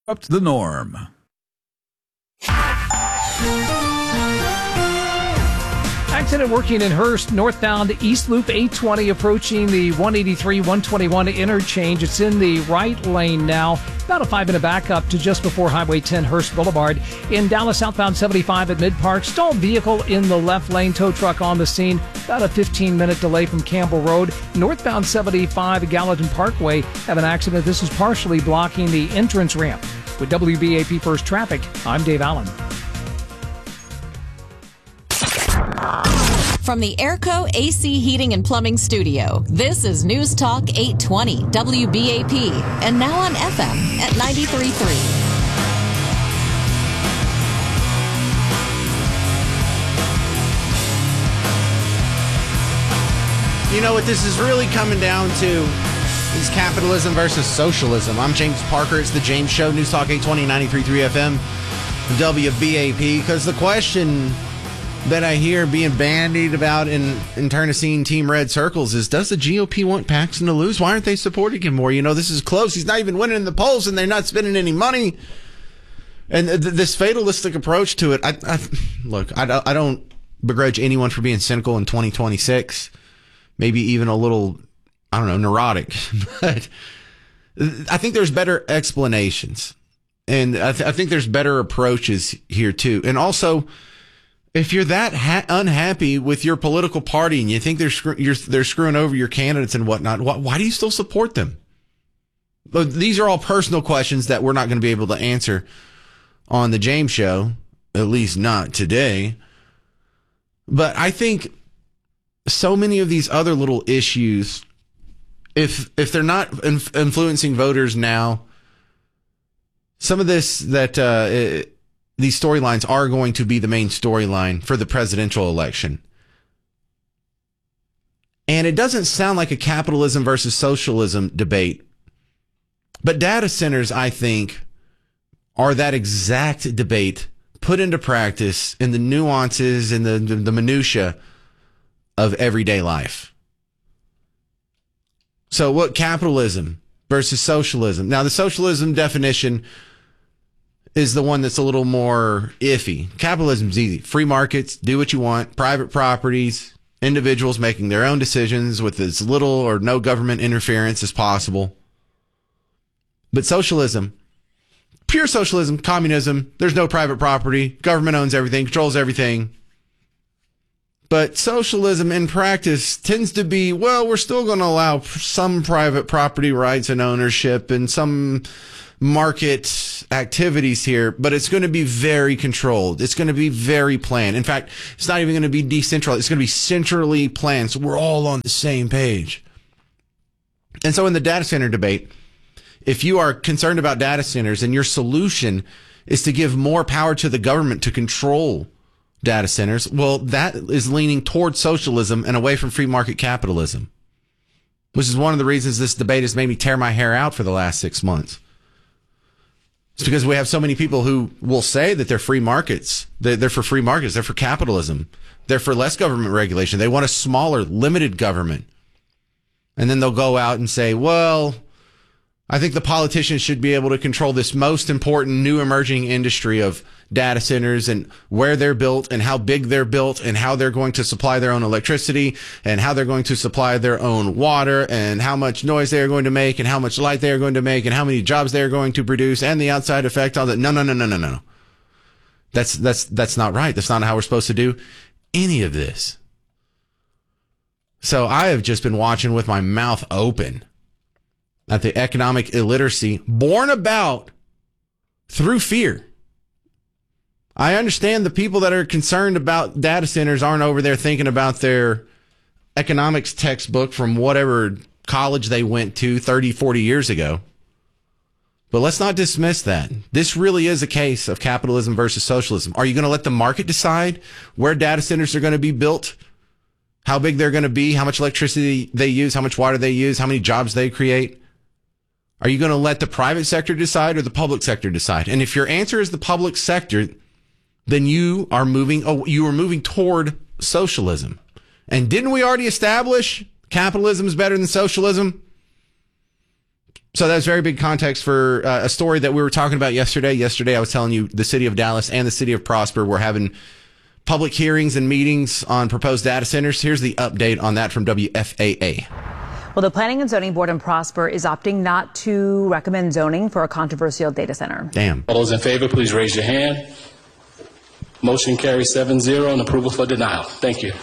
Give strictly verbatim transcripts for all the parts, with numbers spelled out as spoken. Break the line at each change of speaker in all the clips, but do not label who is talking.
Up to the norm.
Accident working in Hurst, northbound East Loop eight twenty, approaching the one eighty-three one twenty-one interchange. It's in the right lane now. About a five-minute backup to just before Highway ten Hurst Boulevard. In Dallas, southbound seventy-five at Mid-Park. Stalled vehicle in the left lane. Tow truck on the scene. About a fifteen-minute delay from Campbell Road. Northbound seventy-five at Gallatin Parkway have an accident. This is partially blocking the entrance ramp. With W B A P First Traffic, I'm Dave Allen.
From the Airco A C Heating and Plumbing Studio, this is News Talk eight twenty W B A P, and now on F M at ninety-three point three.
You know what this is really coming down to is capitalism versus socialism. I'm James Parker. It's the James Show, News Talk eight twenty, ninety-three point three F M, W B A P, because the question that I hear being bandied about in, in Tennessee Team Red circles is, does the G O P want Paxton to lose? Why aren't they supporting him more? You know, this is close. He's not even winning in the polls, and they're not spending any money. And th- this fatalistic approach to it, I, I look, I, I don't begrudge anyone for being cynical in twenty twenty-six, maybe even a little, I don't know, neurotic. But I think there's better explanations, and I, th- I think there's better approaches here, too. And also, if you're that ha- unhappy with your political party and you think they're screw- you're, they're screwing over your candidates and whatnot, why, why do you still support them? But these are all personal questions that we're not going to be able to answer on the James Show, at least not today. But I think so many of these other little issues, if if they're not inf- influencing voters now, some of this that uh, it, these storylines are going to be the main storyline for the presidential election. And it doesn't sound like a capitalism versus socialism debate. But data centers, I think, are that exact debate put into practice in the nuances and the, the, the minutia of everyday life. So what capitalism versus socialism? Now, the socialism definition is the one that's a little more iffy. Capitalism's easy. Free markets, do what you want, private properties, individuals making their own decisions with as little or no government interference as possible. But socialism, pure socialism, communism, there's no private property, government owns everything, controls everything. But socialism in practice tends to be, well, we're still going to allow some private property rights and ownership and some market activities here, but it's going to be very controlled. It's going to be very planned. In fact, it's not even going to be decentralized. It's going to be centrally planned, so we're all on the same page. And so in the data center debate, if you are concerned about data centers and your solution is to give more power to the government to control data centers, well, that is leaning towards socialism and away from free market capitalism, which is one of the reasons this debate has made me tear my hair out for the last six months. It's because we have so many people who will say that they're free markets. They're for free markets. They're for capitalism. They're for less government regulation. They want a smaller, limited government. And then they'll go out and say, well, I think the politicians should be able to control this most important new emerging industry of data centers and where they're built and how big they're built and how they're going to supply their own electricity and how they're going to supply their own water and how much noise they are going to make and how much light they are going to make and how many jobs they are going to produce and the outside effect on that. No, no, no, no, no, no. That's, that's, that's not right. That's not how we're supposed to do any of this. So I have just been watching with my mouth open at the economic illiteracy born about through fear. I understand the people that are concerned about data centers aren't over there thinking about their economics textbook from whatever college they went to thirty, forty years ago. But let's not dismiss that. This really is a case of capitalism versus socialism. Are you going to let the market decide where data centers are going to be built, how big they're going to be, how much electricity they use, how much water they use, how many jobs they create? Are you going to let the private sector decide or the public sector decide? And if your answer is the public sector, then you are moving, oh, you are moving toward socialism. And didn't we already establish capitalism is better than socialism? So that's very big context for uh, a story that we were talking about yesterday. Yesterday, I was telling you the city of Dallas and the city of Prosper were having public hearings and meetings on proposed data centers. Here's the update on that from W F A A.
Well, the Planning and Zoning Board in Prosper is opting not to recommend zoning for a controversial data center.
Damn.
All those in favor, please raise your hand. Motion carries seven zero and approval for denial. Thank you.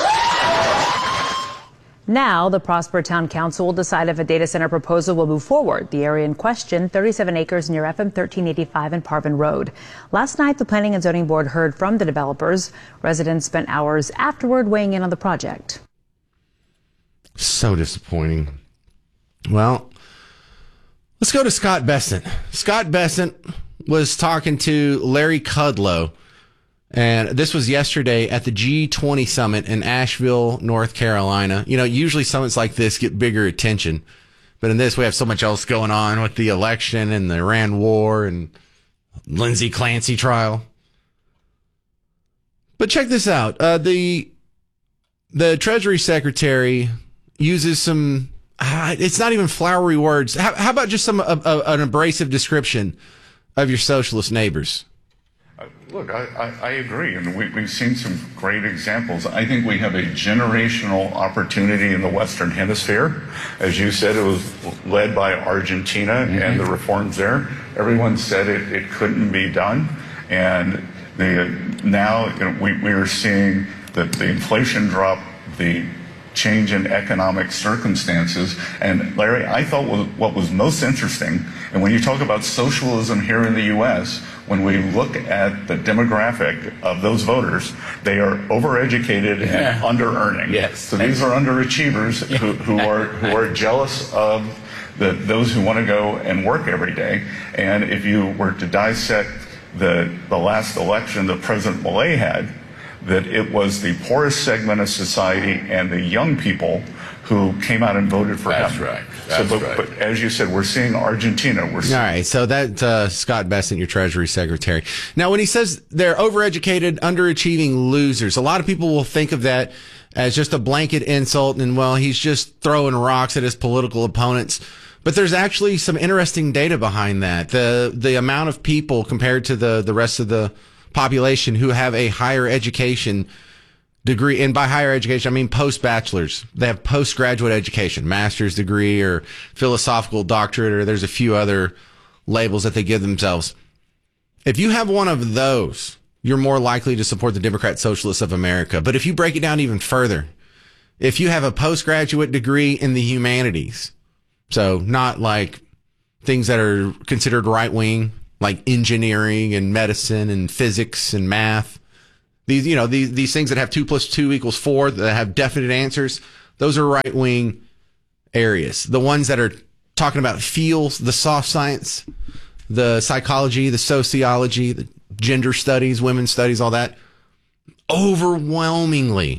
Now, the Prosper Town Council will decide if a data center proposal will move forward. The area in question, thirty-seven acres near F M thirteen eighty-five and Parvin Road. Last night, the Planning and Zoning Board heard from the developers. Residents spent hours afterward weighing in on the project.
So disappointing. Well, let's go to Scott Bessent. Scott Bessent was talking to Larry Kudlow, and this was yesterday at the G twenty summit in Asheville, North Carolina. You know, usually summits like this get bigger attention, but in this we have so much else going on with the election and the Iran war and Lindsey Clancy trial. But check this out. Uh, the the Treasury Secretary uses some, uh, it's not even flowery words. How, how about just some uh, uh, an abrasive description of your socialist neighbors?
Uh, look, I, I, I agree, and we, we've seen some great examples. I think we have a generational opportunity in the Western Hemisphere. As you said, it was led by Argentina mm-hmm. and the reforms there. Everyone said it, it couldn't be done, and the, now you know, we, we are seeing the, the inflation drop, the change in economic circumstances. And Larry, I thought what was most interesting, and when you talk about socialism here in the U S, when we look at the demographic of those voters, they are overeducated and yeah. under-earning.
Yes.
So these are underachievers who, who are who are jealous of the, those who want to go and work every day. And if you were to dissect the, the last election that President Milei had, that it was the poorest segment of society and the young people who came out and voted for
That's
him.
Right. That's
so, but,
right.
But as you said, we're seeing Argentina. We're seeing-
All right, so that uh, Scott Bessent, your Treasury Secretary. Now, when he says they're overeducated, underachieving losers, a lot of people will think of that as just a blanket insult, and, well, he's just throwing rocks at his political opponents. But there's actually some interesting data behind that. The the amount of people compared to the, the rest of the population who have a higher education degree, and by higher education, I mean post-bachelor's. They have postgraduate education, master's degree or philosophical doctorate, or there's a few other labels that they give themselves. If you have one of those, you're more likely to support the Democrat Socialists of America. But if you break it down even further, if you have a postgraduate degree in the humanities, so not like things that are considered right-wing, like engineering and medicine and physics and math. These, you know, these, these things that have two plus two equals four, that have definite answers. Those are right-wing areas. The ones that are talking about feels, the soft science, the psychology, the sociology, the gender studies, women's studies, all that, overwhelmingly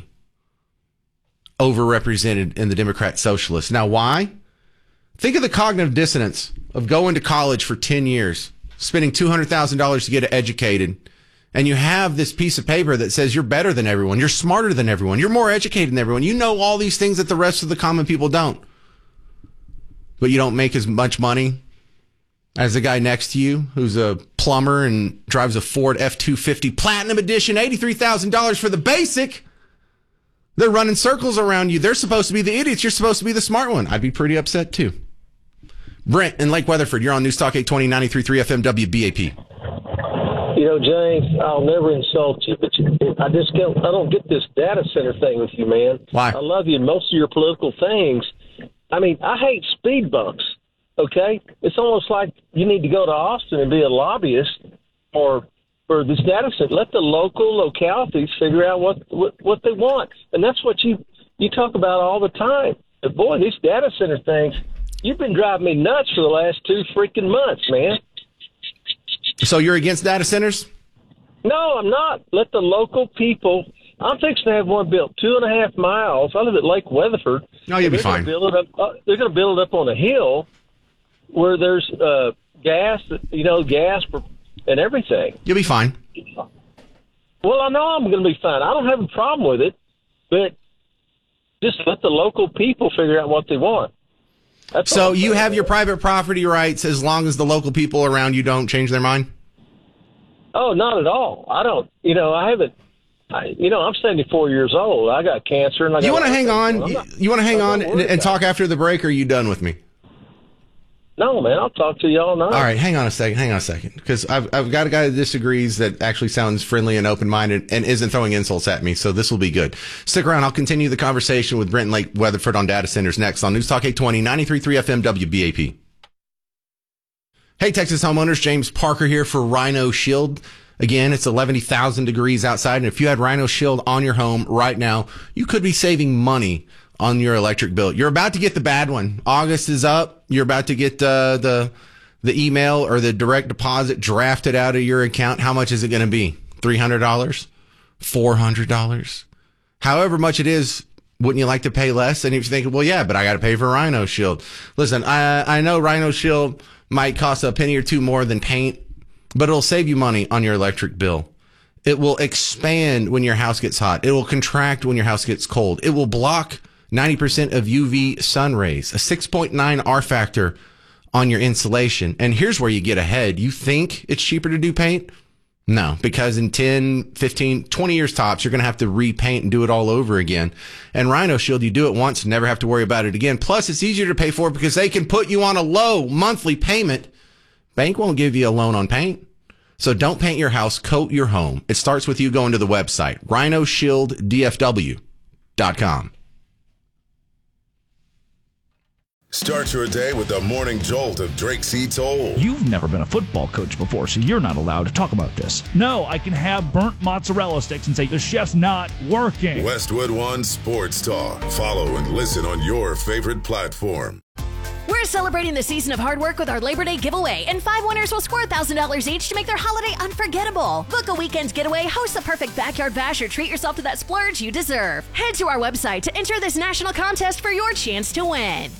overrepresented in the Democrat Socialists. Now, why? Think of the cognitive dissonance of going to college for ten years, spending two hundred thousand dollars to get educated, and you have this piece of paper that says you're better than everyone, you're smarter than everyone, you're more educated than everyone, you know all these things that the rest of the common people don't. But you don't make as much money as the guy next to you who's a plumber and drives a Ford F two fifty Platinum Edition, eighty-three thousand dollars for the basic. They're running circles around you. They're supposed to be the idiots. You're supposed to be the smart one. I'd be pretty upset too. Brent in Lake Weatherford, you're on News Talk eight twenty, ninety-three point three F M W B A P.
You know, James, I'll never insult you, but you, I just can't, I don't get this data center thing with you, man.
Why?
I love you in most of your political things. I mean, I hate speed bumps, okay? It's almost like you need to go to Austin and be a lobbyist for for this data center. Let the local localities figure out what, what, what they want. And that's what you, you talk about all the time. But boy, these data center things, you've been driving me nuts for the last two freaking months, man.
So you're against data centers?
No, I'm not. Let the local people. I'm fixing to have one built two and a half miles. I live at Lake Weatherford.
No, you'll be
they're
fine.
Gonna build it up, uh, they're going to build it up on a hill where there's uh, gas, you know, gas for, and everything.
You'll be fine.
Well, I know I'm going to be fine. I don't have a problem with it, but just let the local people figure out what they want. That's
So
all I'm
you
saying,
have your
man.
private property rights as long as the local people around you don't change their mind?
Oh, not at all. I don't. You know, I haven't. I, you know, I'm seventy-four years old. I got cancer, and I got
You want to hang on?
I'm
You,
not-
you want to hang
I'm
on
not
and,
worried
and
about
talk after the break, or are you done with me?
No, man, I'll talk to you all night.
All right, hang on a second. Hang on a second, because I've I've got a guy that disagrees that actually sounds friendly and open minded and isn't throwing insults at me. So this will be good. Stick around. I'll continue the conversation with Brenton Lake Weatherford on data centers next on News Talk eight twenty, ninety-three point three F M W B A P. Hey, Texas homeowners, James Parker here for Rhino Shield. Again, it's eleven thousand degrees outside, and if you had Rhino Shield on your home right now, you could be saving money on your electric bill. You're about to get the bad one. August is up. You're about to get uh, the the email or the direct deposit drafted out of your account. How much is it going to be? three hundred dollars? four hundred dollars? However much it is, wouldn't you like to pay less? And if you think, well, yeah, but I got to pay for Rhino Shield. Listen, I I know Rhino Shield might cost a penny or two more than paint, but it'll save you money on your electric bill. It will expand when your house gets hot. It will contract when your house gets cold. It will block ninety percent of U V sun rays, a six point nine R factor on your insulation. And here's where you get ahead. You think it's cheaper to do paint? No, because in ten, fifteen, twenty years tops, you're going to have to repaint and do it all over again. And Rhino Shield, you do it once, never have to worry about it again. Plus, it's easier to pay for because they can put you on a low monthly payment. Bank won't give you a loan on paint. So don't paint your house, coat your home. It starts with you going to the website, rhino shield d f w dot com.
Start your day with the morning jolt of Drake C. Toll.
You've never been a football coach before, so you're not allowed to talk about this. No, I can have burnt mozzarella sticks and say the chef's not working.
Westwood One Sports Talk. Follow and listen on your favorite platform.
We're celebrating the season of hard work with our Labor Day giveaway, and five winners will score one thousand dollars each to make their holiday unforgettable. Book a weekend's getaway, host the perfect backyard bash, or treat yourself to that splurge you deserve. Head to our website to enter this national contest for your chance to win.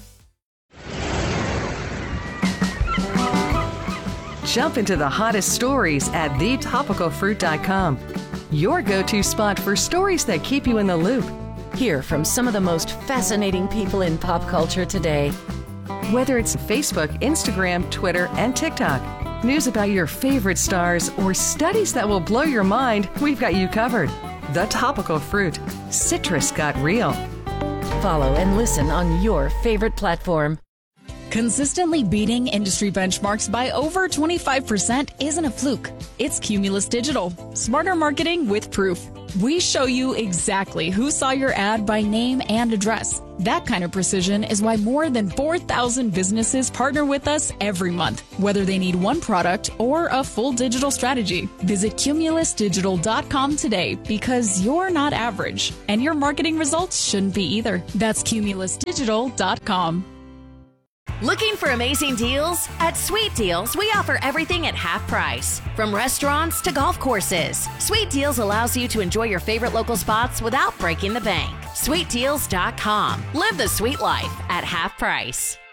Jump into the hottest stories at the topical fruit dot com. Your go-to spot for stories that keep you in the loop.
Hear from some of the most fascinating people in pop culture today.
Whether it's Facebook, Instagram, Twitter, and TikTok, news about your favorite stars, or studies that will blow your mind, we've got you covered. The Topical Fruit. Citrus got real.
Follow and listen on your favorite platform.
Consistently beating industry benchmarks by over twenty-five percent isn't a fluke. It's Cumulus Digital. Smarter marketing with proof. We show you exactly who saw your ad by name and address. That kind of precision is why more than four thousand businesses partner with us every month, whether they need one product or a full digital strategy. Visit cumulus digital dot com today because you're not average, and your marketing results shouldn't be either. That's cumulus digital dot com.
Looking for amazing deals? At Sweet Deals, we offer everything at half price. From restaurants to golf courses, Sweet Deals allows you to enjoy your favorite local spots without breaking the bank. sweet deals dot com. Live the sweet life at half price.